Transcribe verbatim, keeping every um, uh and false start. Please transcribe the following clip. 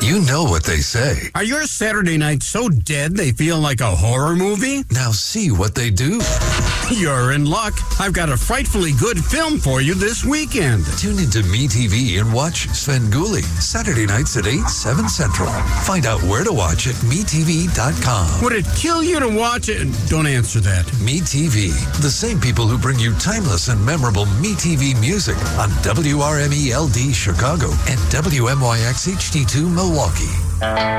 You know what they say. Are your Saturday nights so dead they feel like a horror movie? Now see what they do. You're in luck. I've got a frightfully good film for you this weekend. Tune into MeTV and watch Svengoolie, Saturday nights at eight, seven Central. Find out where to watch at me T V dot com. Would it kill you to watch it? Don't answer that. MeTV, the same people who bring you timeless and memorable MeTV music on W R M E L D Chicago and W M Y X H D two Milwaukee.